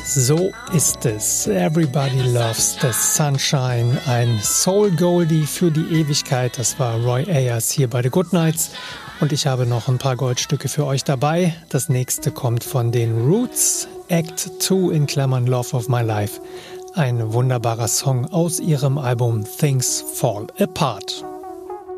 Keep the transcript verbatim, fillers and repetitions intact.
So ist es. Everybody loves the sunshine. Ein Soul Goldie für die Ewigkeit. Das war Roy Ayers hier bei The Goodnights. Und ich habe noch ein paar Goldstücke für euch dabei. Das nächste kommt von den Roots. Act zwei in Klammern Love of My Life. Ein wunderbarer Song aus ihrem Album Things Fall Apart.